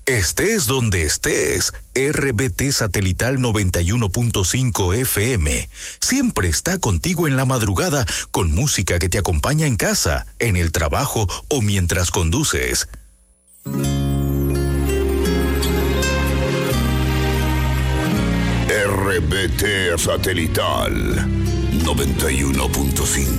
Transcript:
Estés donde estés, RBT Satelital 91.5 FM siempre está contigo en la madrugada con música que te acompaña en casa, en el trabajo o mientras conduces. RBT Satelital 91.5